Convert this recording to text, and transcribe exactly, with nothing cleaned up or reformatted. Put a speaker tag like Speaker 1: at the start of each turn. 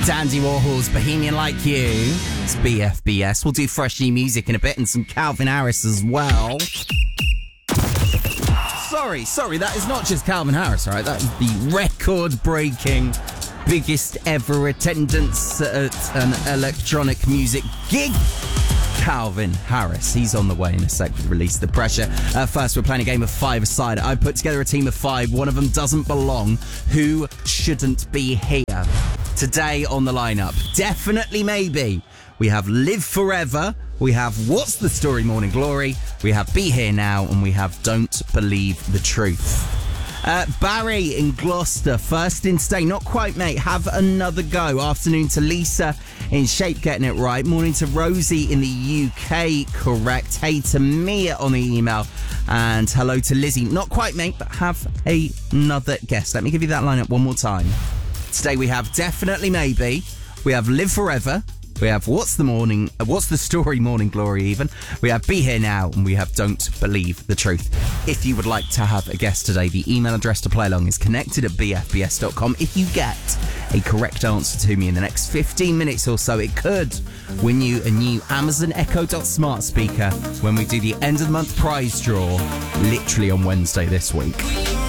Speaker 1: Dandy Warhol's Bohemian Like You. It's B F B S. We'll do fresh new music in a bit and some Calvin Harris as well. Sorry, sorry, that is not just Calvin Harris, right? That is the record-breaking, biggest ever attendance at an electronic music gig. Calvin Harris. He's on the way in a sec with Release the Pressure. Uh, first, we're playing a game of five-a-side. I put together a team of five. One of them doesn't belong. Who shouldn't be here? Today on the lineup, definitely maybe, we have Live Forever, we have What's the Story Morning Glory, we have Be Here Now, and we have Don't Believe the Truth. Uh, Barry in Gloucester, first in stay, not quite, mate, have another go. Afternoon to Lisa in Shape, getting it right. Morning to Rosie in the U K, correct. Hey to Mia on the email, and hello to Lizzie, not quite, mate, but have another guess. Let me give you that lineup one more time. Today we have Definitely Maybe, we have Live Forever, we have What's the Morning, uh, What's the Story Morning Glory even, we have Be Here Now, and we have Don't Believe the Truth. If you would like to have a guest today, the email address to play along is connected at b f b s dot com. If you get a correct answer to me in the next fifteen minutes or so, it could win you a new Amazon Echo Dot smart speaker when we do the end of the month prize draw, literally on Wednesday this week.